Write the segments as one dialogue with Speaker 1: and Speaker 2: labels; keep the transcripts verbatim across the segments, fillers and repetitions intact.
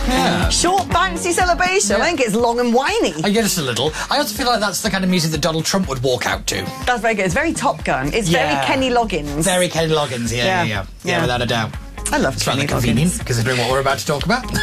Speaker 1: Yeah.
Speaker 2: Short, bouncy celebration.
Speaker 1: Yeah.
Speaker 2: I think it's long and whiny.
Speaker 1: I get it a little. I also feel like that's the kind of music that Donald Trump would walk out to.
Speaker 2: That's very good. It's very Top Gun. It's
Speaker 1: Yeah.
Speaker 2: very Kenny Loggins.
Speaker 1: Very Kenny Loggins, yeah,
Speaker 2: Yeah.
Speaker 1: yeah, yeah. Yeah,
Speaker 2: Yeah.
Speaker 1: without a doubt.
Speaker 2: I love
Speaker 1: It's
Speaker 2: Kenny
Speaker 1: rather convenient,
Speaker 2: Loggins.
Speaker 1: considering what we're about to talk about.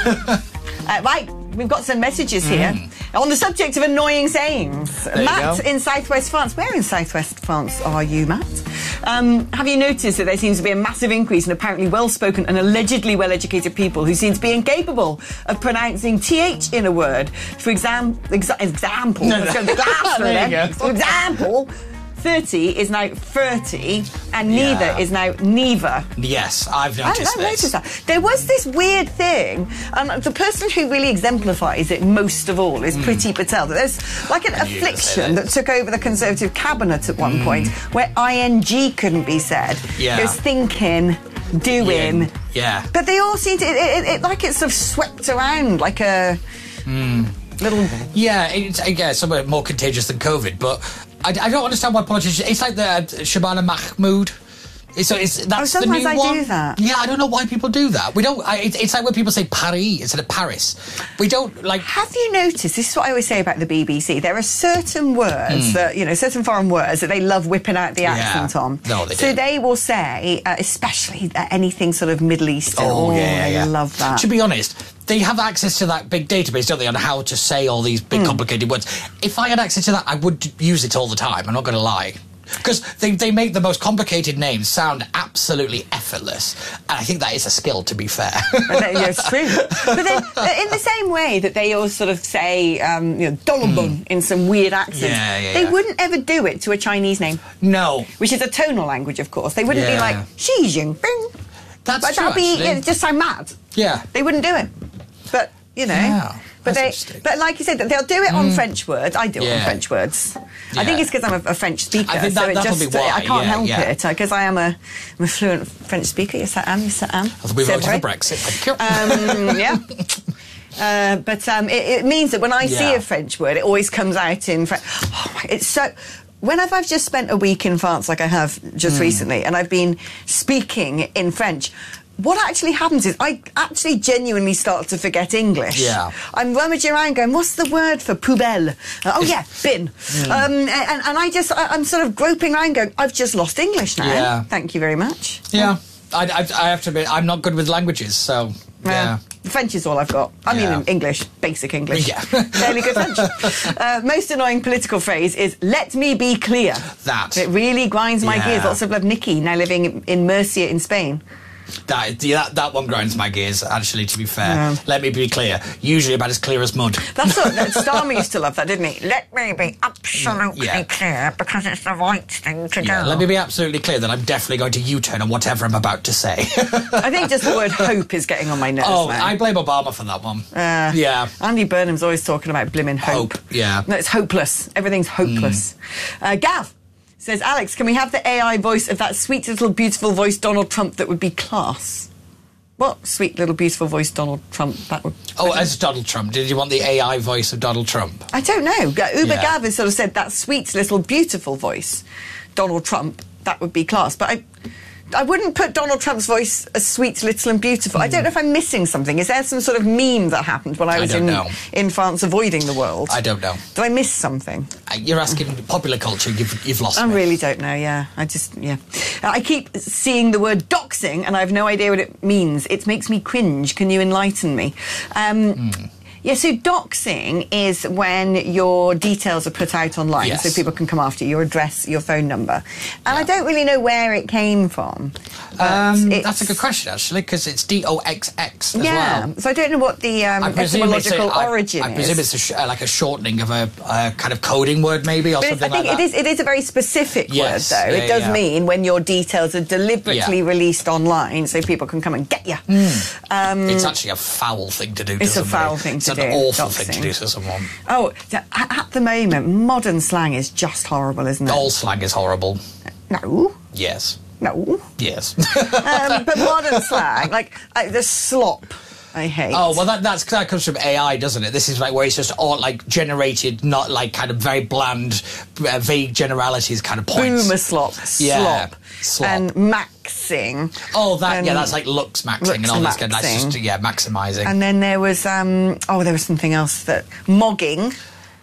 Speaker 2: Uh, right, we've got some messages here. On the subject of annoying sayings.
Speaker 1: you
Speaker 2: Matt
Speaker 1: go.
Speaker 2: in southwest France. Where in southwest France are you, Matt? Um, have you noticed that there seems to be a massive increase in apparently well-spoken and allegedly well-educated people who seem to be incapable of pronouncing T H in a word? For exam- exa- example,
Speaker 1: No,
Speaker 2: let's
Speaker 1: no.
Speaker 2: go glass for
Speaker 1: There you
Speaker 2: them.
Speaker 1: go.
Speaker 2: For example, thirty is now thirty and neither
Speaker 1: Yeah.
Speaker 2: is now neither.
Speaker 1: Yes, I've
Speaker 2: I,
Speaker 1: noticed
Speaker 2: I
Speaker 1: this.
Speaker 2: noticed that. There was this weird thing, and the person who really exemplifies it most of all is Priti Patel. There's like an
Speaker 1: I knew you were gonna say
Speaker 2: affliction that
Speaker 1: this.
Speaker 2: took over the Conservative cabinet at one point, where I N G couldn't be said.
Speaker 1: Yeah.
Speaker 2: It was thinking, doing.
Speaker 1: Yeah. Yeah.
Speaker 2: But they all seem to, it, it, it, like it's sort of swept around like a little...
Speaker 1: Yeah, it's, I guess, somewhat more contagious than COVID, but I, I don't understand why politicians... It's like the uh, Shabana Mahmood. It's, so it's, that's
Speaker 2: Oh,
Speaker 1: the new
Speaker 2: sometimes I
Speaker 1: one.
Speaker 2: do that.
Speaker 1: Yeah, I don't know why people do that. We don't... I, it's, it's like when people say Paris instead of Paris. We don't, like...
Speaker 2: Have you noticed, this is what I always say about the B B C, there are certain words that, you know, certain foreign words that they love whipping out the
Speaker 1: Yeah.
Speaker 2: accent on.
Speaker 1: No, they
Speaker 2: So
Speaker 1: do.
Speaker 2: they will say, uh, especially uh, anything sort of Middle Eastern.
Speaker 1: Oh, yeah, yeah,
Speaker 2: I
Speaker 1: yeah.
Speaker 2: love that.
Speaker 1: To be honest, they have access to that big database, don't they, on how to say all these
Speaker 2: Hmm.
Speaker 1: big, complicated words. If I had access to that, I would use it all the time. I'm not going to lie. Because they, they make the most complicated names sound absolutely effortless. And I think that is a skill, to be fair.
Speaker 2: But then, yeah, it's true. But then, uh, in the same way that they all sort of say, um, you know, Dolobun in some weird accent,
Speaker 1: Yeah, yeah,
Speaker 2: they
Speaker 1: yeah.
Speaker 2: wouldn't ever do it to a Chinese name,
Speaker 1: No.
Speaker 2: which is a tonal language, of course. They wouldn't be
Speaker 1: Yeah.
Speaker 2: like, Xi Jinping.
Speaker 1: That's
Speaker 2: But
Speaker 1: true,
Speaker 2: that'd be,
Speaker 1: actually.
Speaker 2: it'd just sound mad.
Speaker 1: Yeah.
Speaker 2: They wouldn't do it. But, you know.
Speaker 1: Yeah,
Speaker 2: But
Speaker 1: that's
Speaker 2: they,
Speaker 1: interesting.
Speaker 2: but like you said, they'll do it on French words. I do it on
Speaker 1: Yeah.
Speaker 2: French words. I
Speaker 1: Yeah.
Speaker 2: think it's because I'm a, a French speaker.
Speaker 1: I think that-
Speaker 2: so it
Speaker 1: that'll
Speaker 2: just,
Speaker 1: be why,
Speaker 2: I can't
Speaker 1: yeah,
Speaker 2: help
Speaker 1: yeah.
Speaker 2: it because I am a, I'm a fluent French speaker. Yes, I am. Yes, I am.
Speaker 1: We
Speaker 2: C'est
Speaker 1: voted for
Speaker 2: vrai.
Speaker 1: Brexit. Thank you.
Speaker 2: Um, yeah. Uh, but um, it, it means that when I see
Speaker 1: Yeah.
Speaker 2: a French word, it always comes out in French. Oh my, it's so. Whenever I've just spent a week in France, like I have just
Speaker 1: Hmm.
Speaker 2: recently, and I've been speaking in French, what actually happens is I actually genuinely start to forget English.
Speaker 1: Yeah.
Speaker 2: I'm rummaging around going, what's the word for poubelle? Uh, oh, yeah, bin.
Speaker 1: Hmm.
Speaker 2: Um, and, and I just, I, I'm sort of groping around going, I've just lost English now.
Speaker 1: Yeah.
Speaker 2: Thank you very much.
Speaker 1: Yeah. I, I, I have to admit, I'm not good with languages, so... Yeah.
Speaker 2: Uh, French is all I've got. I
Speaker 1: Yeah.
Speaker 2: mean, English, basic English.
Speaker 1: Yeah.
Speaker 2: Fairly good French. Uh, most annoying political phrase is, let me be clear.
Speaker 1: That.
Speaker 2: It really grinds my
Speaker 1: Yeah.
Speaker 2: gears. Lots of love Nikki, now living in- in Murcia in Spain.
Speaker 1: That, yeah, that that one grinds my gears, actually, to be fair.
Speaker 2: Yeah.
Speaker 1: Let me be clear. Usually about as clear as mud.
Speaker 2: That's what that Starmer used to love that, didn't he? Let me be absolutely
Speaker 1: Yeah.
Speaker 2: clear because it's the right thing to
Speaker 1: Yeah,
Speaker 2: do.
Speaker 1: let me be absolutely clear that I'm definitely going to U-turn on whatever I'm about to say.
Speaker 2: I think just the word hope is getting on my nerves
Speaker 1: oh,
Speaker 2: now.
Speaker 1: I blame Obama for that one.
Speaker 2: Uh,
Speaker 1: yeah.
Speaker 2: Andy Burnham's always talking about blimmin' hope.
Speaker 1: Hope, yeah.
Speaker 2: No, it's hopeless. Everything's hopeless. Uh, Gav says, Alex, can we have the A I voice of that sweet little beautiful voice Donald Trump that would be class? What sweet little beautiful voice Donald Trump that would...
Speaker 1: Oh, as Donald Trump. Did you want the A I voice of Donald Trump?
Speaker 2: I don't know. Uber
Speaker 1: Yeah.
Speaker 2: Gav has sort of said that sweet little beautiful voice Donald Trump, that would be class. But I... I wouldn't put Donald Trump's voice as sweet, little and beautiful. I don't know if I'm missing something. Is there some sort of meme that happened when I
Speaker 1: I
Speaker 2: was
Speaker 1: don't
Speaker 2: in
Speaker 1: know.
Speaker 2: in France avoiding the world?
Speaker 1: I don't know.
Speaker 2: Did I miss something?
Speaker 1: Uh, You're asking popular culture. You've, you've lost
Speaker 2: I
Speaker 1: me.
Speaker 2: really don't know, yeah. I just, yeah. Uh, I keep seeing the word doxing and I have no idea what it means. It makes me cringe. Can you enlighten me? Um,
Speaker 1: Mm.
Speaker 2: Yeah, so doxing is when your details are put out online
Speaker 1: Yes.
Speaker 2: so people can come after you, your address, your phone number. And I
Speaker 1: Yeah.
Speaker 2: don't really know where it came from. but
Speaker 1: Um,
Speaker 2: it's-
Speaker 1: that's a good question, actually, because it's D O X X as
Speaker 2: Yeah,
Speaker 1: well.
Speaker 2: so I don't know what the um,
Speaker 1: I presume it's a,
Speaker 2: etymological
Speaker 1: I-
Speaker 2: origin
Speaker 1: I presume
Speaker 2: is.
Speaker 1: it's a sh- uh, like a shortening of a uh, kind of coding word, maybe, or
Speaker 2: But it's, I
Speaker 1: something
Speaker 2: think
Speaker 1: like
Speaker 2: it
Speaker 1: that.
Speaker 2: is, it is a very specific
Speaker 1: Yes,
Speaker 2: word, though.
Speaker 1: yeah,
Speaker 2: it does
Speaker 1: yeah.
Speaker 2: mean when your details are deliberately
Speaker 1: Yeah.
Speaker 2: released online so people can come and get you. Um,
Speaker 1: It's actually a foul thing to do to
Speaker 2: It's a
Speaker 1: somebody.
Speaker 2: foul thing
Speaker 1: it's
Speaker 2: to
Speaker 1: an
Speaker 2: do,
Speaker 1: awful
Speaker 2: doxing.
Speaker 1: thing to do to someone.
Speaker 2: oh, th- at, at the moment, modern slang is just horrible, isn't it?
Speaker 1: All slang is horrible.
Speaker 2: No,
Speaker 1: Yes.
Speaker 2: no.
Speaker 1: Yes.
Speaker 2: Um, but modern slang, like uh, the slop, I hate.
Speaker 1: Oh, well, that that's, that comes from A I, doesn't it? This is like where it's just all like generated, not like kind of very bland, uh, vague generalities kind of points.
Speaker 2: Boomer slop,
Speaker 1: Yeah,
Speaker 2: slop,
Speaker 1: slop.
Speaker 2: and maxing.
Speaker 1: Oh, that
Speaker 2: and
Speaker 1: yeah, that's like looks maxing
Speaker 2: looks
Speaker 1: and all this kind. That's
Speaker 2: maxing.
Speaker 1: just yeah, maximising.
Speaker 2: And then there was um oh, there was something else that mogging.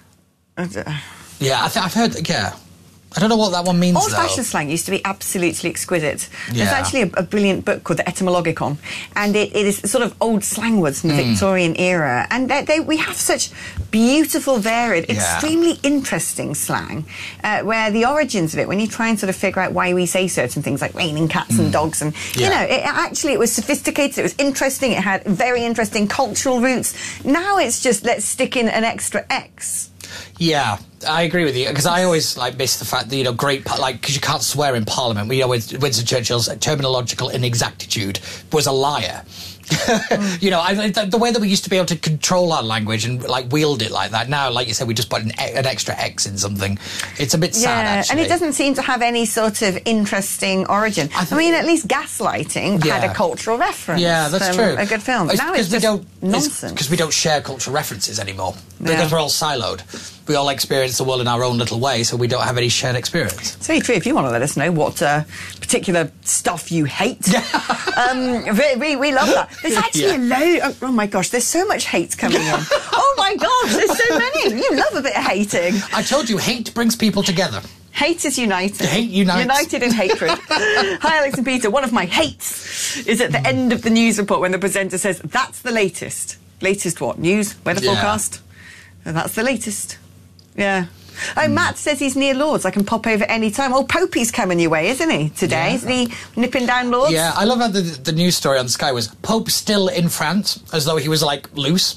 Speaker 1: Yeah, I think I've heard. Yeah, I don't know what that one means.
Speaker 2: Old-fashioned
Speaker 1: though.
Speaker 2: slang used to be absolutely exquisite.
Speaker 1: Yeah.
Speaker 2: There's actually a, a brilliant book called The Etymologicon, and it, it is sort of old slang words from the
Speaker 1: Mm.
Speaker 2: Victorian era. And they, they, we have such beautiful, varied,
Speaker 1: Yeah.
Speaker 2: extremely interesting slang, uh, where the origins of it, when you try and sort of figure out why we say certain things like raining cats and dogs, and, you
Speaker 1: Yeah.
Speaker 2: know, it, actually it was sophisticated, it was interesting, it had very interesting cultural roots. Now it's just, let's stick in an extra X.
Speaker 1: Yeah, I agree with you because I always like miss the fact that you know great pa- like because you can't swear in Parliament. You know, Win- Winston Churchill's terminological inexactitude was a liar.
Speaker 2: Mm.
Speaker 1: You know, I, the, the way that we used to be able to control our language and like wield it like that. Now, like you said, we just put an, e- an extra X in something. It's a bit sad,
Speaker 2: Yeah,
Speaker 1: actually.
Speaker 2: and it doesn't seem to have any sort of interesting origin.
Speaker 1: I
Speaker 2: I,
Speaker 1: think-
Speaker 2: mean, at least Gaslighting
Speaker 1: Yeah.
Speaker 2: had a cultural reference.
Speaker 1: Yeah, that's
Speaker 2: from
Speaker 1: true.
Speaker 2: A good film.
Speaker 1: It's
Speaker 2: Now
Speaker 1: because
Speaker 2: it's
Speaker 1: we
Speaker 2: just
Speaker 1: don't
Speaker 2: nonsense.
Speaker 1: because we don't share cultural references anymore.
Speaker 2: Yeah.
Speaker 1: Because we're all siloed. We all experience the world in our own little way, so we don't have any shared experience.
Speaker 2: It's very true. If you want to let us know what uh, particular stuff you hate, um, we, we, we love that. There's actually
Speaker 1: Yeah.
Speaker 2: a load. Oh, oh my gosh, there's so much hate coming in. Oh my gosh, there's so many. You love a bit of hating.
Speaker 1: I told you, hate brings people together.
Speaker 2: Hate is united.
Speaker 1: Hate unites.
Speaker 2: United in hatred. Hi, Alex and Peter. One of my hates is at the end of the news report when the presenter says, that's the latest. Latest what? News? Weather
Speaker 1: Yeah.
Speaker 2: forecast? And that's the latest. Yeah. Oh,
Speaker 1: Hmm.
Speaker 2: Matt says he's near Lords. I can pop over any time. Oh, Popey's coming your way, isn't he, today?
Speaker 1: Yeah.
Speaker 2: Isn't he nipping down Lords?
Speaker 1: Yeah, I love how the, the news story on Sky was Pope still in France, as though he was, like, loose.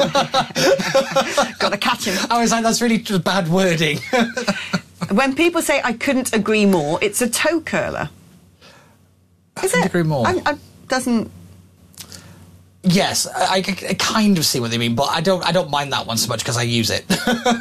Speaker 2: Got to catch him.
Speaker 1: I was like, that's really just bad wording.
Speaker 2: When people say I couldn't agree more, it's a toe curler.
Speaker 1: I
Speaker 2: Is
Speaker 1: couldn't
Speaker 2: it?
Speaker 1: agree more.
Speaker 2: I, I, doesn't...
Speaker 1: Yes, I, I, I kind of see what they mean, but I don't I don't mind that one so much because I use it.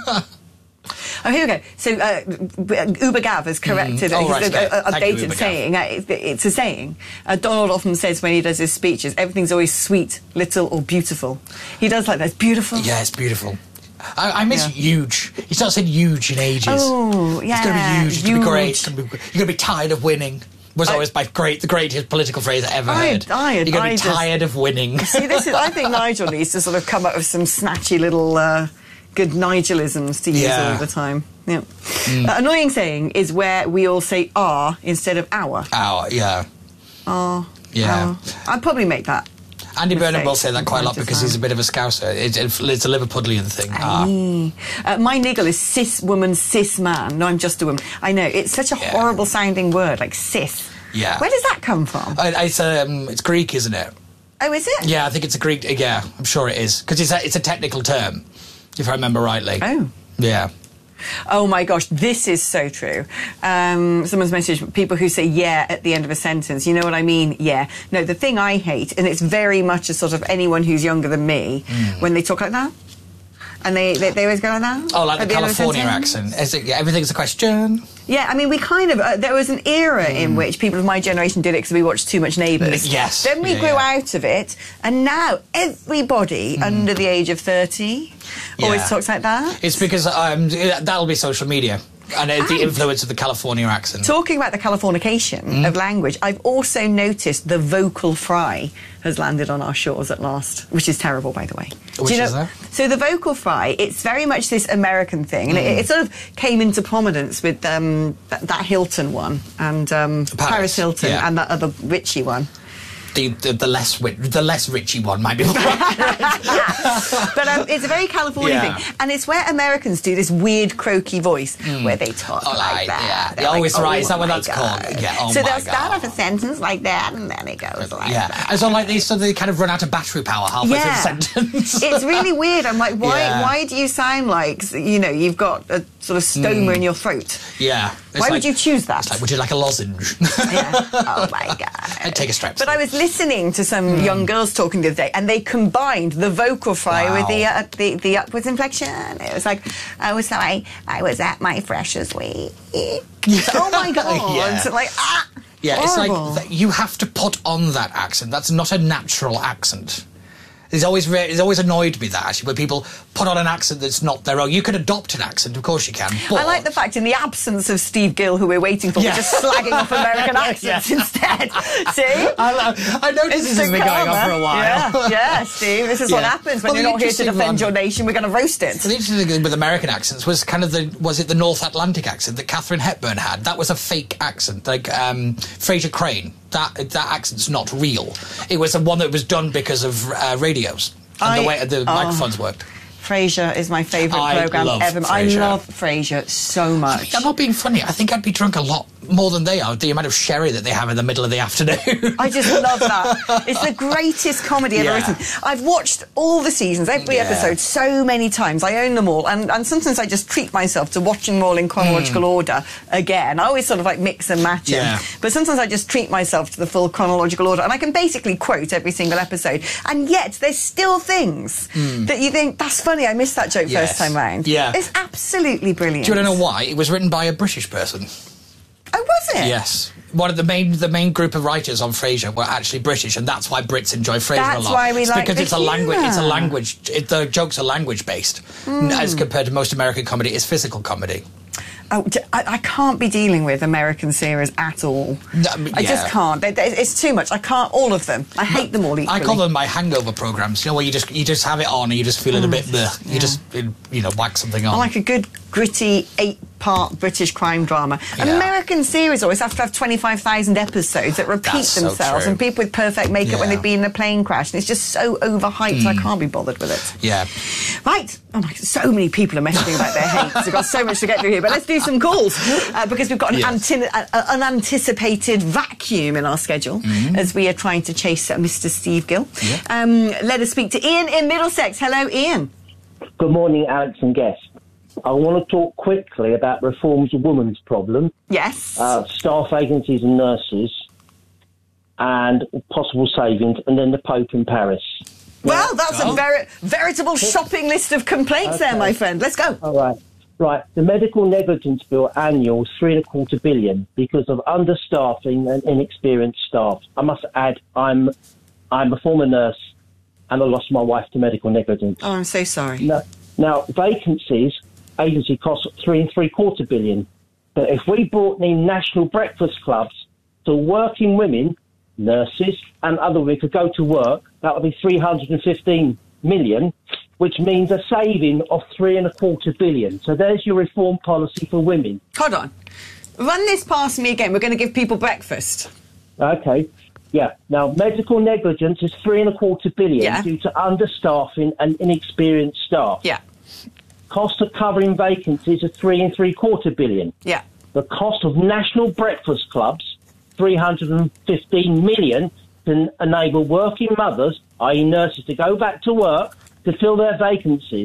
Speaker 2: Oh, here we go. So, uh, Uber Gav has corrected,
Speaker 1: Mm. Oh,
Speaker 2: he's
Speaker 1: right,
Speaker 2: uh,
Speaker 1: okay.
Speaker 2: uh,
Speaker 1: Thank you,
Speaker 2: updated
Speaker 1: Uber Gav.
Speaker 2: saying, uh, it, it's a saying. Uh, Donald often says when he does his speeches, everything's always sweet, little, or beautiful. He does like that. It's beautiful.
Speaker 1: Yeah, it's beautiful. I, I miss
Speaker 2: Yeah.
Speaker 1: huge. He's not said huge in ages.
Speaker 2: Oh, yeah.
Speaker 1: It's going to be huge. It's going to be great.
Speaker 2: Huge.
Speaker 1: It's gonna be, you're going to be tired of winning. Was
Speaker 2: I-
Speaker 1: always my great, the greatest political phrase I ever
Speaker 2: I-
Speaker 1: heard.
Speaker 2: I-
Speaker 1: you're going to
Speaker 2: I
Speaker 1: be
Speaker 2: just-
Speaker 1: tired of winning.
Speaker 2: See, this is, I think Nigel needs to sort of come up with some snatchy little uh, good Nigelisms to use
Speaker 1: Yeah.
Speaker 2: all the time. Yeah. Uh, annoying saying is where we all say "are" instead of "our."
Speaker 1: Ow, yeah.
Speaker 2: "Are."
Speaker 1: Yeah.
Speaker 2: "our." I'd probably make that.
Speaker 1: Andy
Speaker 2: Mistake.
Speaker 1: Burnham will say that quite a lot
Speaker 2: Just
Speaker 1: because
Speaker 2: now.
Speaker 1: he's a bit of a scouser. It's, it's a Liverpudlian thing. Ah.
Speaker 2: Aye. Uh, my niggle is cis woman, cis man. No, I'm just a woman. I know, it's such a
Speaker 1: Yeah.
Speaker 2: horrible sounding word, like cis.
Speaker 1: Yeah.
Speaker 2: Where does that come from?
Speaker 1: Uh, It's, um, it's Greek, isn't it?
Speaker 2: Oh, is it?
Speaker 1: Yeah, I think it's a Greek. Yeah, I'm sure it is because it's a, it's a technical term, if I remember rightly.
Speaker 2: Oh.
Speaker 1: Yeah.
Speaker 2: Oh my gosh, this is so true. Um, someone's messaged people who say yeah at the end of a sentence. You know what I mean? Yeah. No, the thing I hate, and it's very much a sort of anyone who's younger than me, when they talk like that. And they, they, they always go like that.
Speaker 1: Oh, like
Speaker 2: at
Speaker 1: the
Speaker 2: end of a
Speaker 1: California
Speaker 2: sentence.
Speaker 1: accent. Is it, yeah, everything's a question.
Speaker 2: Yeah, I mean, we kind of, uh, there was an era in which people of my generation did it because we watched too much Neighbours.
Speaker 1: Mm, yes.
Speaker 2: Then we
Speaker 1: Yeah,
Speaker 2: grew
Speaker 1: yeah.
Speaker 2: out of it, and now everybody under the age of thirty always
Speaker 1: Yeah.
Speaker 2: talks like that.
Speaker 1: It's because um, that'll be social media and uh, the
Speaker 2: And-
Speaker 1: influence of the California accent.
Speaker 2: Talking about the Californication
Speaker 1: Mm.
Speaker 2: of language, I've also noticed the vocal fry has landed on our shores at last, which is terrible, by the way.
Speaker 1: Which
Speaker 2: Do you know,
Speaker 1: is that?
Speaker 2: So the vocal fry, it's very much this American thing, and
Speaker 1: Mm.
Speaker 2: it, it sort of came into prominence with um, that, that Hilton one, and um,
Speaker 1: Paris,
Speaker 2: Paris Hilton,
Speaker 1: yeah.
Speaker 2: and that other Richie one.
Speaker 1: The, the the less wi- the less Richie one might be.
Speaker 2: But um, it's a very California
Speaker 1: Yeah.
Speaker 2: thing, and it's where Americans do this weird croaky voice where they talk
Speaker 1: Oh,
Speaker 2: like
Speaker 1: like,
Speaker 2: that.
Speaker 1: yeah.
Speaker 2: They're
Speaker 1: Yeah, oh, it's right. Is that what
Speaker 2: my
Speaker 1: that's
Speaker 2: God.
Speaker 1: called? Yeah, oh
Speaker 2: so
Speaker 1: my
Speaker 2: they'll start
Speaker 1: God.
Speaker 2: off a sentence like that, and then it goes like
Speaker 1: Yeah,
Speaker 2: that.
Speaker 1: and so like these, so they kind of run out of battery power halfway
Speaker 2: Yeah.
Speaker 1: through the sentence.
Speaker 2: It's really weird. I'm like, why?
Speaker 1: Yeah.
Speaker 2: Why do you sound like you know you've got a sort of stoma in your throat?
Speaker 1: yeah. It's
Speaker 2: Why
Speaker 1: like-
Speaker 2: would you choose that?
Speaker 1: It's like, would you like a lozenge?
Speaker 2: Yeah. Oh my god.
Speaker 1: I'd take a strep.
Speaker 2: But I was listening to some young girls talking the other day, and they combined the vocal fry
Speaker 1: Wow.
Speaker 2: with the, uh, the the upwards inflection. It was like, oh, so I I was at my freshest weight. Oh my god!
Speaker 1: Yeah.
Speaker 2: Like ah.
Speaker 1: Yeah, it's
Speaker 2: horrible.
Speaker 1: like th- you have to put on that accent. That's not a natural accent. It's always re- it's always annoyed me that actually when people put on an accent that's not their own. You can adopt an accent, of course you can. But
Speaker 2: I like the fact in the absence of Steve Gill, who we're waiting for,
Speaker 1: Yeah.
Speaker 2: we're just slagging off American accents
Speaker 1: Yeah.
Speaker 2: instead. See?
Speaker 1: I, I noticed this has been going on for a while.
Speaker 2: Yeah, yeah, Steve. This is what
Speaker 1: Yeah.
Speaker 2: happens when
Speaker 1: Well,
Speaker 2: you're not
Speaker 1: the
Speaker 2: here to
Speaker 1: interesting
Speaker 2: defend
Speaker 1: one-
Speaker 2: your nation. We're going to roast it.
Speaker 1: The interesting thing with American accents was kind of the was it the North Atlantic accent that Catherine Hepburn had? That was a fake accent, like um, Frasier Crane. That that accent's not real. It was the one that was done because of uh, radios and
Speaker 2: I-
Speaker 1: the way the
Speaker 2: oh.
Speaker 1: microphones worked.
Speaker 2: Frasier is my favourite
Speaker 1: I
Speaker 2: programme
Speaker 1: love
Speaker 2: ever. I
Speaker 1: Frasier.
Speaker 2: love Frasier so much.
Speaker 1: I'm not being funny. I think I'd be drunk a lot more than they are. The amount of sherry that they have in the middle of the afternoon.
Speaker 2: I just love that. It's the greatest comedy ever
Speaker 1: Yeah.
Speaker 2: written. I've watched all the seasons, every
Speaker 1: Yeah.
Speaker 2: episode, so many times. I own them all. And, and sometimes I just treat myself to watching them all in chronological order again. I always sort of like mix and match them.
Speaker 1: Yeah.
Speaker 2: But sometimes I just treat myself to the full chronological order. And I can basically quote every single episode. And yet there's still things that you think, that's funny, I missed that joke
Speaker 1: Yes.
Speaker 2: first time round.
Speaker 1: Yeah.
Speaker 2: It's absolutely brilliant.
Speaker 1: Do you want to know why? It was written by a British person.
Speaker 2: Oh, was it?
Speaker 1: Yes. One of the main the main group of writers on Frasier were actually British, and that's why Brits enjoy Frasier a
Speaker 2: That's
Speaker 1: lot.
Speaker 2: why we
Speaker 1: it's
Speaker 2: like
Speaker 1: because
Speaker 2: the
Speaker 1: it's a language. It's a
Speaker 2: humour.
Speaker 1: language. It, the jokes are language based, as compared to most American comedy. It's physical comedy.
Speaker 2: Oh, d- I, I can't be dealing with American series at all.
Speaker 1: No, I mean,
Speaker 2: I just
Speaker 1: yeah.
Speaker 2: can't. They, they, it's too much. I can't. All of them. I hate them all equally.
Speaker 1: I call them my hangover programs. You know, where you just you just have it on and you just feeling a bit bleh. You just you know whack something on.
Speaker 2: I like a good gritty eight-part British crime drama.
Speaker 1: Yeah.
Speaker 2: American series always have to have twenty-five thousand episodes that repeat
Speaker 1: That's so
Speaker 2: themselves,
Speaker 1: true.
Speaker 2: and people with perfect makeup when
Speaker 1: Yeah.
Speaker 2: they've been in a plane crash, and it's just so overhyped. I can't be bothered with it.
Speaker 1: yeah.
Speaker 2: Right. Oh my, so many people are messaging about their hates. We've got so much to get through here, but let's do some calls uh, because we've got an,
Speaker 1: Yes.
Speaker 2: antin- a, a, unanticipated vacuum in our schedule as we are trying to chase uh, Mister Steve Gill.
Speaker 1: Yeah.
Speaker 2: Um, let us speak to Ian in Middlesex. Hello, Ian.
Speaker 3: Good morning, Alex and guests. I want to talk quickly about Reform's women's problem,
Speaker 2: Yes.
Speaker 3: uh, staff vacancies and nurses, and possible savings, and then the Pope in Paris.
Speaker 2: well, that's
Speaker 1: Oh.
Speaker 2: a ver- veritable shopping list of complaints there,
Speaker 3: Okay.
Speaker 2: my friend. Let's go.
Speaker 3: All right. Right. The medical negligence bill annual is three and a quarter billion because of understaffing and inexperienced staff. I must add, I'm I'm a former nurse and I lost my wife to medical negligence.
Speaker 2: Oh, I'm so sorry.
Speaker 3: Now, now vacancies, agency costs three and three quarter billion. But if we brought in national breakfast clubs so working women, nurses and other women could go to work, that would be three hundred fifteen million, which means a saving of three and a quarter billion. So there's your reform policy for women.
Speaker 2: Hold on. Run this past me again. We're going to give people breakfast.
Speaker 3: Okay. Yeah. Now, medical negligence is three and a quarter billion
Speaker 2: Yeah.
Speaker 3: due to understaffing and inexperienced staff.
Speaker 2: Yeah.
Speaker 3: Cost of covering vacancies is three and three quarter billion.
Speaker 2: Yeah.
Speaker 3: The cost of national breakfast clubs, three hundred fifteen million, to enable working mothers, that is nurses, to go back to work to fill their vacancies.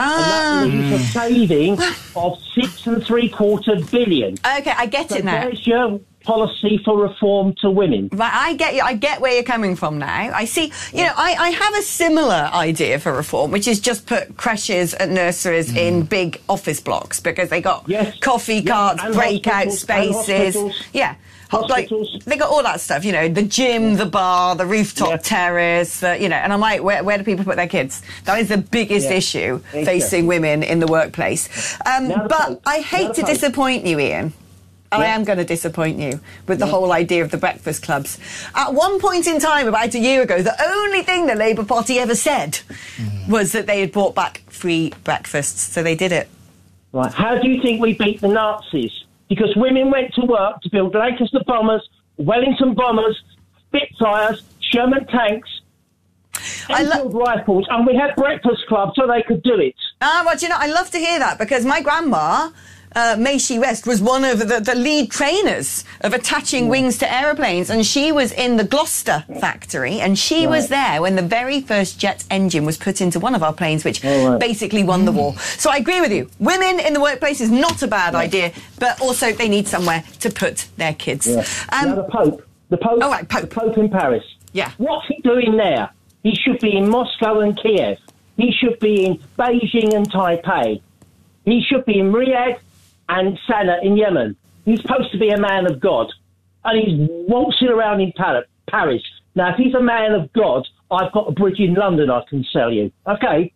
Speaker 2: Ah.
Speaker 3: And that leaves a saving of six and three quarter billion.
Speaker 2: Okay, I get
Speaker 3: So
Speaker 2: it now.
Speaker 3: there's your policy for reform to women.
Speaker 2: Right, I get you. I get where you're coming from now. I see. You know, I, I have a similar idea for reform, which is just put creches and nurseries in big office blocks because they got
Speaker 3: Yes.
Speaker 2: coffee
Speaker 3: Yeah,
Speaker 2: carts,
Speaker 3: and
Speaker 2: breakout
Speaker 3: hospitals, and
Speaker 2: spaces.
Speaker 3: hospitals.
Speaker 2: Yeah. Ho-
Speaker 3: Hospitals.
Speaker 2: Like, they got all that stuff, you know, the gym, the bar, the rooftop
Speaker 3: Yeah.
Speaker 2: terrace, the, you know, and I'm like, where, where do people put their kids? That is the biggest
Speaker 3: Yeah.
Speaker 2: issue
Speaker 3: Exactly.
Speaker 2: facing women in the workplace. Um,
Speaker 3: Now the
Speaker 2: but
Speaker 3: Pope.
Speaker 2: I
Speaker 3: Now
Speaker 2: hate
Speaker 3: the
Speaker 2: to
Speaker 3: Pope.
Speaker 2: disappoint you, Ian. I
Speaker 3: Yeah.
Speaker 2: am going to disappoint you with the whole idea of the breakfast clubs. At one point in time, about a year ago, the only thing the Labour Party ever said was that they had brought back free breakfasts. So they did it.
Speaker 3: Right. How do you think we beat the Nazis? Because women went to work to build Lancaster bombers, Wellington bombers, Spitfires, Sherman tanks,
Speaker 2: I lo-
Speaker 3: Enfield rifles, and we had breakfast clubs so they could do it.
Speaker 2: Ah, well, do you know, I love to hear that because my grandma, uh, may she rest, was one of the, the lead trainers of attaching wings to aeroplanes, and she was in the Gloucester factory, and she was
Speaker 3: Right.
Speaker 2: there when the very first jet engine was put into one of our planes, which
Speaker 3: Oh, right.
Speaker 2: basically won the war. So I agree with you. Women in the workplace is not a bad idea, but also they need somewhere to put their kids.
Speaker 3: Yeah.
Speaker 2: Um,
Speaker 3: now the Pope, the Pope,
Speaker 2: Oh, right, Pope.
Speaker 3: the Pope in Paris.
Speaker 2: Yeah.
Speaker 3: What's he doing there? He should be in Moscow and Kiev. He should be in Beijing and Taipei. He should be in Riyadh and Sana'a in Yemen. He's supposed to be a man of God, and he's waltzing around in Par- Paris. Now, if he's a man of God, I've got a bridge in London I can sell you. Okay.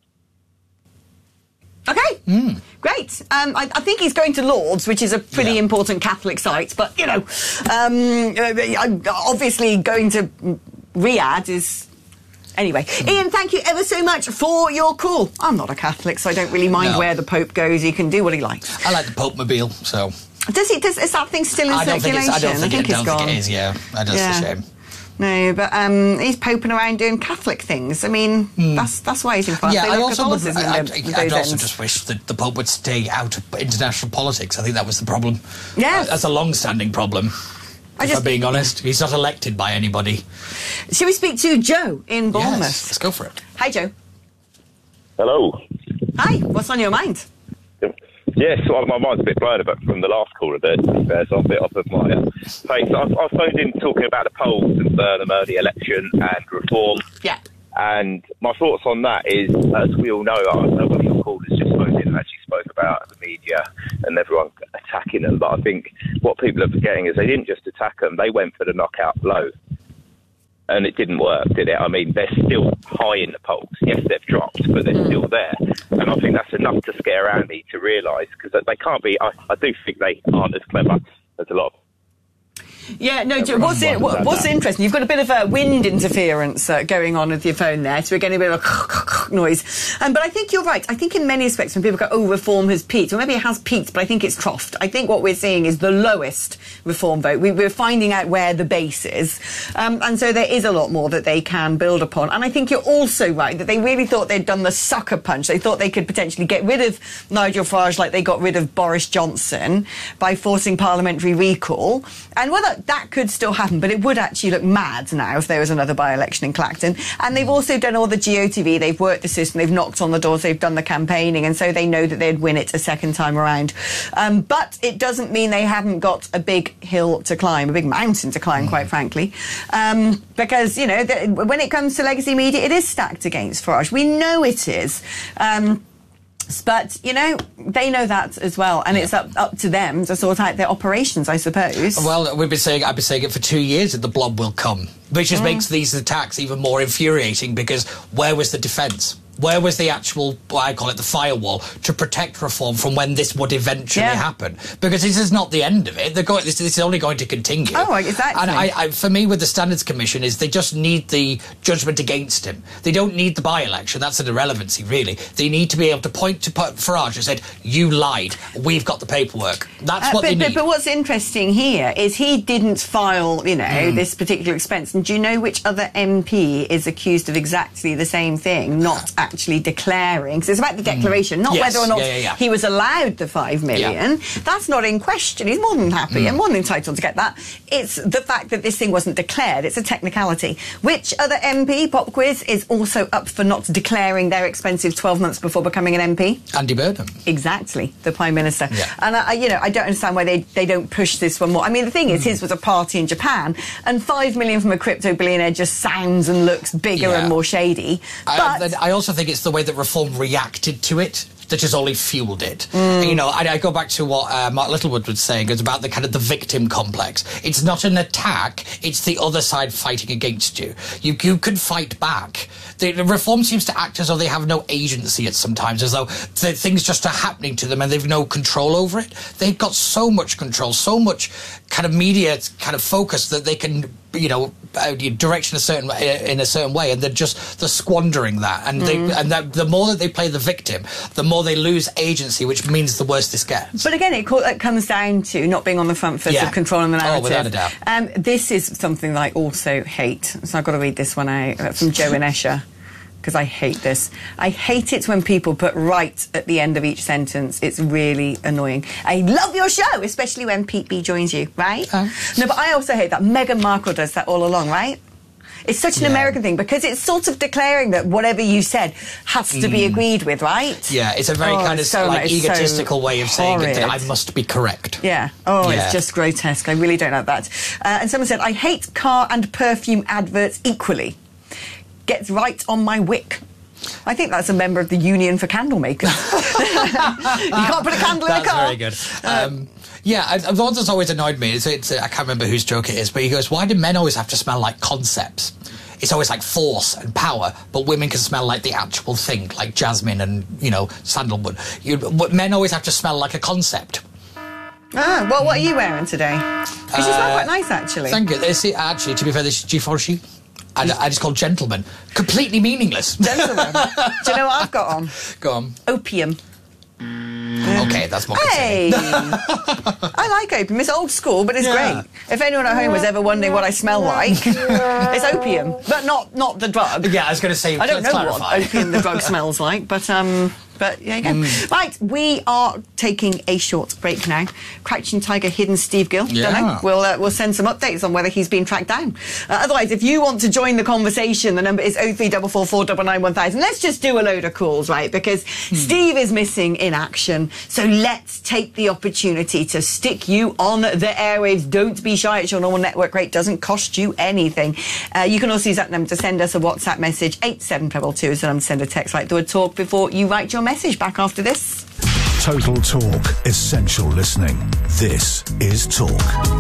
Speaker 2: Okay,
Speaker 1: mm.
Speaker 2: great. Um, I, I think he's going to Lourdes, which is a pretty
Speaker 1: yeah.
Speaker 2: important Catholic site. But, you know, um, uh, obviously going to Riyadh is... Anyway, mm. Ian, thank you ever so much for your call. I'm not a Catholic, so I don't really mind
Speaker 1: no.
Speaker 2: where the Pope goes. He can do what he likes.
Speaker 1: I like the Pope-mobile, so...
Speaker 2: Does he? Does, is that thing still in
Speaker 1: I don't
Speaker 2: circulation?
Speaker 1: Think it's, I don't think,
Speaker 2: I think
Speaker 1: it,
Speaker 2: it's
Speaker 1: don't
Speaker 2: gone.
Speaker 1: think it is, yeah. That's
Speaker 2: yeah.
Speaker 1: a shame.
Speaker 2: No, but um, he's poping around doing Catholic things. I mean, mm. that's that's why he's in France.
Speaker 1: Yeah,
Speaker 2: they
Speaker 1: I
Speaker 2: love
Speaker 1: also would,
Speaker 2: Catholicism
Speaker 1: I,
Speaker 2: in the,
Speaker 1: I'd,
Speaker 2: those
Speaker 1: also
Speaker 2: ends.
Speaker 1: just wish that the Pope would stay out of international politics. I think that was the problem.
Speaker 2: Yes.
Speaker 1: Uh, that's a long-standing problem,
Speaker 2: I
Speaker 1: if
Speaker 2: just,
Speaker 1: I'm being honest. He's not elected by anybody.
Speaker 2: Shall we speak to Joe in Bournemouth?
Speaker 1: Yes, let's go for it.
Speaker 2: Hi, Joe.
Speaker 4: Hello.
Speaker 2: Hi, what's on your mind?
Speaker 4: Yes, well, my mind's a bit blown about from the last caller there, to be fair, so I'm a bit off of my uh, pace. I, I phoned in talking about the polls and Burnham early election and reform.
Speaker 2: Yeah.
Speaker 4: And my thoughts on that is, as we all know, I know one of your callers just spoke in and actually spoke about the media and everyone attacking them. But I think what people are forgetting is they didn't just attack them, they went for the knockout blow. And it didn't work, did it? I mean, they're still high in the polls. Yes, they've dropped, but they're still there. And I think that's enough to scare Andy to realise, because they can't be, I, I do think they aren't as clever as a lot of...
Speaker 2: Yeah, no, Joe, what's, it, what, what's interesting, you've got a bit of a wind interference uh, going on with your phone there, so we're getting a bit of noise. Um, but I think you're right. I think in many respects when people go, oh, reform has peaked, or maybe it has peaked, but I think it's troughed. I think what we're seeing is the lowest reform vote. We, we're finding out where the base is. Um, and so there is a lot more that they can build upon. And I think you're also right that they really thought they'd done the sucker punch. They thought they could potentially get rid of Nigel Farage like they got rid of Boris Johnson by forcing parliamentary recall. And whether that could still happen, but it would actually look mad now if there was another by-election in Clacton. And they've also done all the G O T V, they've worked the system, they've knocked on the doors, they've done the campaigning, and so they know that they'd win it a second time around. Um, but it doesn't mean they haven't got a big hill to climb, a big mountain to climb, quite frankly. Um, because, you know, the, when it comes to legacy media, it is stacked against Farage. We know it is. Um, But, you know, they know that as well, and yeah. it's up, up to them to sort out their operations, I suppose.
Speaker 1: Well, we've been saying, I've been saying it for two years that the blob will come, which just mm. makes these attacks even more infuriating, because where was the defence? Where was the actual, what I call it, the firewall, to protect reform from when this would eventually
Speaker 2: yeah.
Speaker 1: happen? Because this is not the end of it. They're going, this, this is only going to continue.
Speaker 2: Oh, exactly.
Speaker 1: And I, I, for me, with the Standards Commission, is they just need the judgment against him. They don't need the by-election. That's an irrelevancy, really. They need to be able to point to Farage and say, you lied. We've got the paperwork. That's
Speaker 2: uh,
Speaker 1: what
Speaker 2: but,
Speaker 1: they need.
Speaker 2: But, but what's interesting here is he didn't file, you know,
Speaker 1: mm.
Speaker 2: this particular expense. And do you know which other M P is accused of exactly the same thing, not actually declaring? Because it's about the declaration, mm. not
Speaker 1: yes.
Speaker 2: whether or not
Speaker 1: yeah, yeah, yeah.
Speaker 2: he was allowed the five million. Yeah. That's not in question. He's more than happy mm. and more than entitled to get that. It's the fact that this thing wasn't declared. It's a technicality. Which other M P, pop quiz, is also up for not declaring their expenses twelve months before becoming an M P?
Speaker 1: Andy Burnham.
Speaker 2: Exactly, the Prime Minister.
Speaker 1: Yeah.
Speaker 2: And, I, you know, I don't understand why they, they don't push this one more. I mean, the thing is, mm. his was a party in Japan, and five million from a crypto billionaire just sounds and looks bigger yeah. and more shady.
Speaker 1: I,
Speaker 2: but
Speaker 1: I also think it's the way that reform reacted to it that has only fueled it.
Speaker 2: Mm.
Speaker 1: You know, I, I go back to what uh, Mark Littlewood was saying. It's about the kind of the victim complex. It's not an attack. It's the other side fighting against you. You, you can fight back. The, the reform seems to act as though they have no agency at sometimes, as though the things just are happening to them and they've no control over it. They've got so much control, so much kind of media kind of focus that they can, you know, uh, direction a certain in a certain way, and they're just they're squandering that, and mm. they and that, the more that they play the victim, the more they lose agency, which means the worse this gets.
Speaker 2: But again, it, co- it comes down to not being on the front foot yeah. of controlling the narrative.
Speaker 1: Oh, without a doubt.
Speaker 2: Um, this is something that I also hate, so I've got to read this one out uh, from Joe in Esher, because I hate this. I hate it when people put right at the end of each sentence. It's really annoying. I love your show, especially when Pete B joins you, right? Uh. No, but I also hate that. Meghan Markle does that all along, right? It's such an yeah. American thing, because it's sort of declaring that whatever you said has to mm. be agreed with, right?
Speaker 1: Yeah, it's a very
Speaker 2: oh,
Speaker 1: kind of
Speaker 2: so,
Speaker 1: like egotistical
Speaker 2: so
Speaker 1: way of saying it, that I must be correct.
Speaker 2: Yeah. Oh,
Speaker 1: yeah.
Speaker 2: it's just grotesque. I really don't like that. Uh, and someone said, I hate car and perfume adverts equally. Gets right on my wick. I think that's a member of the Union for Candle Makers. You can't put a candle
Speaker 1: that's
Speaker 2: in a car.
Speaker 1: Very good. Um, yeah, I, the one that's always annoyed me is, it's, I can't remember whose joke it is, but he goes, why do men always have to smell like concepts? it's always like force and power, but women can smell like the actual thing, like jasmine and, you know, sandalwood. You, but men always have to smell like a concept.
Speaker 2: Ah, well, what are you wearing today? Because you smell quite nice, actually.
Speaker 1: Thank you. This is, actually, to be fair, this is Givenchy. I, I just called gentleman. Completely meaningless.
Speaker 2: Gentleman. Do you know what I've got on?
Speaker 1: Go on.
Speaker 2: Opium.
Speaker 1: Okay, that's more
Speaker 2: Hey! I like opium. It's old school, but it's
Speaker 1: Yeah.
Speaker 2: great. If anyone at home was ever wondering what I smell like, it's opium. But not not the drug.
Speaker 1: Yeah, I was going to say,
Speaker 2: I don't
Speaker 1: let's
Speaker 2: know
Speaker 1: clarify.
Speaker 2: what opium the drug smells like, but um, but yeah, you go. Mm. Right, we are taking a short break now. Crouching Tiger, Hidden Steve Gill.
Speaker 1: Yeah.
Speaker 2: Don't know. We'll uh, we'll send some updates on whether he's been tracked down. Uh, otherwise, if you want to join the conversation, the number is oh three four four four nine nine one thousand. Let's just do a load of calls, right? Because hmm. Steve is missing in action, so let's take the opportunity to stick you on the airwaves. Don't be shy. It's your normal network rate. Doesn't cost you anything. Uh, you can also use that number to send us a WhatsApp message. eight seven two two is the number to send a text like the word talk before you write your message. Back after this.
Speaker 5: Total Talk. Essential listening. This is Talk.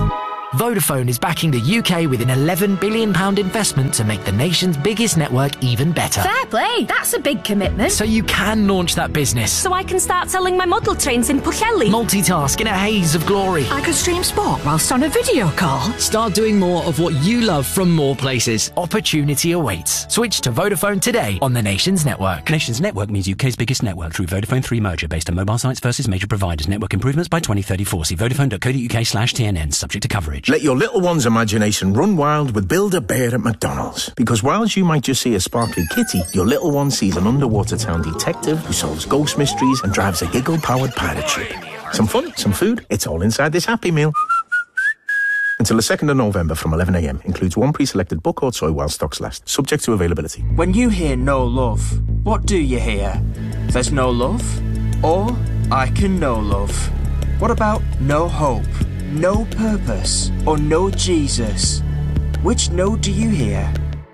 Speaker 6: Vodafone is backing the U K with an eleven billion pounds investment to make the nation's biggest network even better.
Speaker 7: Fair play, that's a big commitment.
Speaker 6: So you can launch that business.
Speaker 7: So I can start selling my model trains in Pwllheli.
Speaker 6: Multitask in a haze of glory.
Speaker 7: I could stream sport whilst on a video call.
Speaker 6: Start doing more of what you love from more places. Opportunity awaits. Switch to Vodafone today on the nation's network.
Speaker 8: Nation's network means U K's biggest network through Vodafone three merger based on mobile sites versus major providers. Network improvements by twenty thirty-four. See vodafone.co.uk slash TNN. Subject to coverage.
Speaker 9: Let your little one's imagination run wild with Build-A-Bear at McDonald's. Because whilst you might just see a sparkly kitty, your little one sees an underwater town detective who solves ghost mysteries and drives a giggle-powered pirate ship. Some fun, some food, it's all inside this Happy Meal. Until the second of November from eleven a m. Includes one pre-selected book or toy while stocks last. Subject to availability.
Speaker 10: When you hear no love, what do you hear? There's no love? Or I can no love? What about no hope? No purpose, or no Jesus? Which no do you hear?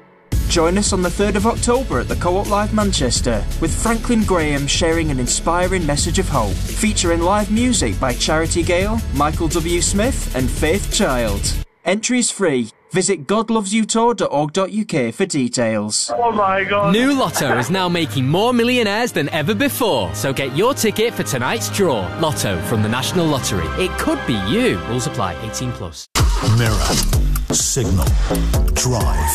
Speaker 10: Join us on the third of October at the Co-op Live Manchester, with Franklin Graham sharing an inspiring message of hope, featuring live music by Charity Gale, Michael W. Smith and Faith Child. Entry is free. Visit god loves you tour dot org dot U K for details.
Speaker 11: Oh my God.
Speaker 12: New Lotto is now making more millionaires than ever before. So get your ticket for tonight's draw. Lotto from the National Lottery. It could be you. Rules apply. eighteen plus.
Speaker 5: Mirror. Signal. Drive.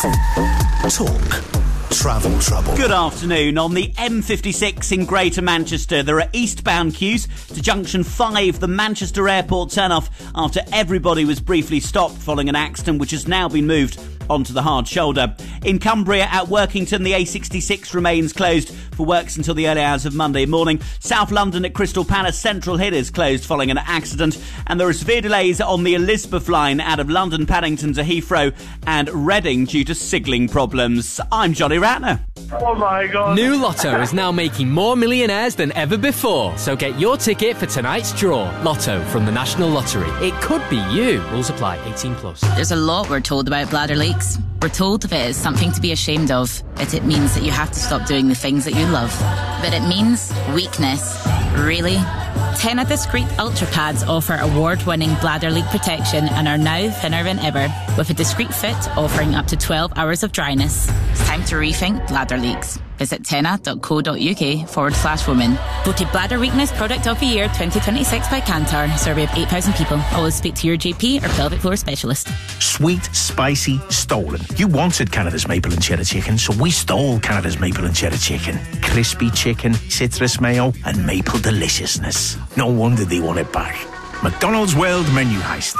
Speaker 5: Talk. Travel trouble.
Speaker 13: Good afternoon. On the M fifty-six in Greater Manchester, there are eastbound queues to Junction five, the Manchester Airport turnoff, after everybody was briefly stopped following an accident which has now been moved onto the hard shoulder. In Cumbria at Workington, the A sixty-six remains closed for works until the early hours of Monday morning. South London at Crystal Palace Central Hill is closed following an accident, and there are severe delays on the Elizabeth line out of London Paddington to Heathrow and Reading due to signalling problems. I'm Johnny Ratner.
Speaker 11: Oh my God.
Speaker 12: New Lotto is now making more millionaires than ever before. So get your ticket for tonight's draw. Lotto from the National Lottery. It could be you. Rules apply. eighteen plus.
Speaker 14: There's a lot we're told about bladder leaks. We're told if it is something to be ashamed of, that it means that you have to stop doing the things that you love. But it means weakness. Really? Tena Discreet Ultra Pads offer award-winning bladder leak protection and are now thinner than ever, with a discreet fit offering up to twelve hours of dryness. It's time to rethink bladder leaks. Visit tena.co.uk forward slash women. Voted Bladder Weakness Product of the Year twenty twenty-six by Kantar. Survey of eight thousand people. Always speak to your G P or pelvic floor specialist.
Speaker 9: Sweet, spicy, stolen. You wanted Canada's maple and cheddar chicken, so we stole Canada's maple and cheddar chicken. Crispy chicken, citrus mayo, and maple deliciousness. No wonder they want it back. McDonald's World Menu Heist.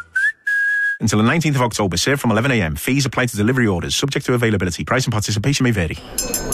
Speaker 9: Until the nineteenth of October, served from eleven a m. Fees apply to delivery orders, subject to availability. Price and participation may vary.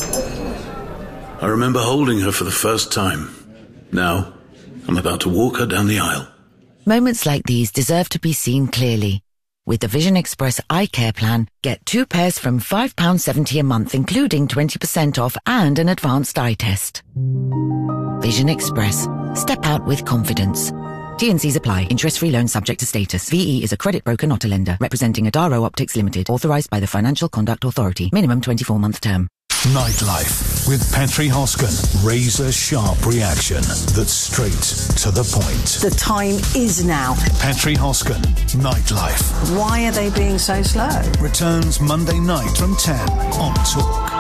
Speaker 15: I remember holding her for the first time. Now, I'm about to walk her down the aisle.
Speaker 16: Moments like these deserve to be seen clearly. With the Vision Express Eye Care Plan, get two pairs from five pounds seventy a month, including twenty percent off and an advanced eye test. Vision Express. Step out with confidence. T and Cs apply. Interest-free loan subject to status. V E is a credit broker, not a lender. Representing Adaro Optics Limited. Authorised by the Financial Conduct Authority. Minimum twenty-four month term.
Speaker 5: Nightlife with Petri Hoskin. Razor sharp reaction that's straight to the point.
Speaker 17: The time is now.
Speaker 5: Petri Hoskin, Nightlife.
Speaker 17: Why are they being so slow?
Speaker 5: Returns Monday night from ten on Talk.